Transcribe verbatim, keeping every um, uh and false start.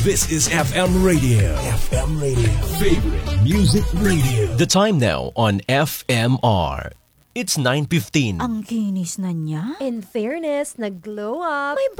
This is F M Radio. F M Radio. Favorite Music Radio. The time now on F M R. It's nine fifteen. Ang kinis na niya. In fairness, nag-glow up. May